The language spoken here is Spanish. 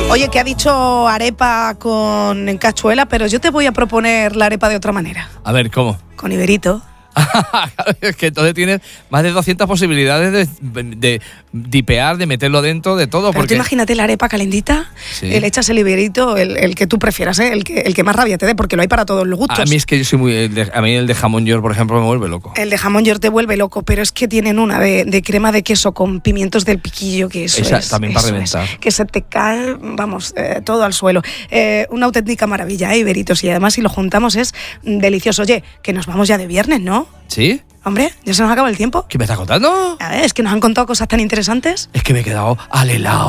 Oye, que ha dicho arepa con cachuela, pero yo te voy a proponer la arepa de otra manera. A ver, ¿cómo? Con iberito. Es que entonces tienes más de 200 posibilidades de dipear, de meterlo dentro de todo. Pero porque... tú imagínate la arepa calentita, Sí. le echas el iberito, el que tú prefieras, el que más rabia te dé, porque lo hay para todos los gustos. A mí es que yo soy a mí el de jamón york, por ejemplo, me vuelve loco. El de jamón york te vuelve loco, pero es que tienen una de crema de queso con pimientos del piquillo, que eso Esa es... también para reventar. Que se te cae, vamos, todo al suelo. Una auténtica maravilla, iberitos, y además si lo juntamos es delicioso. Oye, que nos vamos ya de viernes, ¿no? ¿Sí? Hombre, ya se nos acaba el tiempo. ¿Qué me estás contando? A ver, es que nos han contado cosas tan interesantes. Es que me he quedado al helado.